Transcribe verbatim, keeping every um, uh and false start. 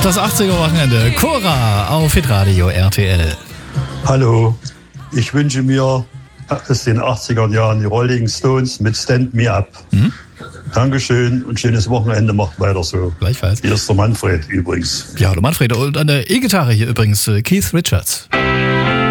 das achtziger-Wochenende. Cora auf Hitradio R T L. Hallo, ich wünsche mir aus den achtziger Jahren die Rolling Stones mit Stand Me Up. Mhm. Dankeschön und schönes Wochenende, macht weiter so. Gleichfalls. Hier ist der Manfred übrigens. Ja, hallo Manfred. Und an der E-Gitarre hier übrigens Keith Richards.